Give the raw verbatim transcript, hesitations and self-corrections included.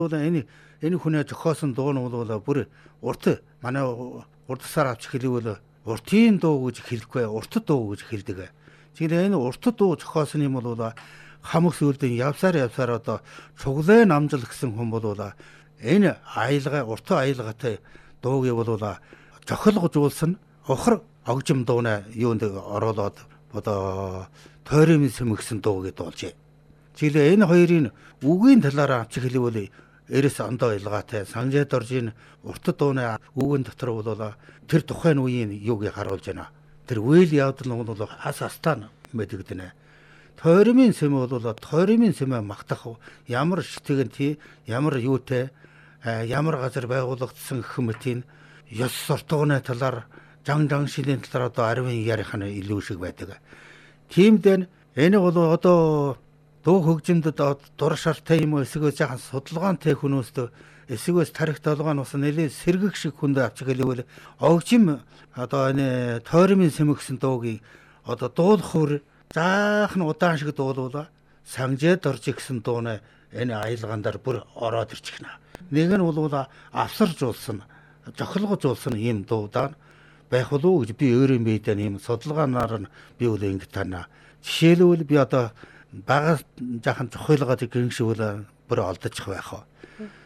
Энэ энэ хүний зохиосон дуу нь бол бүр урт манай урдсаар авч хэлвэл уртын дуу гэж хэлэхгүй урт дуу гэж хэлдэг. Тэгэхээр энэ урт дуу зохиосон юм бол хамаг сүлдэн явсаар явсаар одоо цуглаа намжил гэсэн хүн бол энэ аялга урт аялгатай дууг бол зохилгожуулсан ухар огжим дууна юунд оруулаад одоо тойрын сэмгсэн дуу гэдээ болжээ. Тэгэхээр энэ хоёрын үгийн талаараа авч хэлвэл эрэс ондоо илгаатай санжаа доржийн урт дууны үгэн дотор бол тэр тухайн үеийн юуг харуулж байна. Тэр үйл явдал нь бол ас астаа мэдэгдэнэ. Тойрмын сэм бол тойрмын сэмээ магтах ямар шитгэн ямар юутай ямар газар байгуулагдсан гэх мэтийн ёс суртахууны талаар жан жан шинийн талаар одоо арвин ярих нь илүү шиг байдаг. Тиймдээ энэ бол одоо дуу хөгжимдөд дуршартай юм уу эсвэл жаахан судалгаантай хүмүүст эсвэл тарих толгой нь бас нэлээд сэргэг шиг хүнд авч гэлвэл огжим одоо энэ тойрмын сэм гэсэн дуугийн одоо дуулах үр жаахан удаан шиг дуулуулаа санжаа дорж гэсэн дууны энэ аялгаандаар бүр ороод ирчихнэ. Нэг нь бол авсаржуулсан зохилгожуулсан ийм дуудаа байх болов гэж би өөрөө мэдэн ийм судалгаанаар нь би үл ингэ тана. Жишээлбэл би одоо бага жаахан зохиолгоод гиншүүл бүр олдчих байх.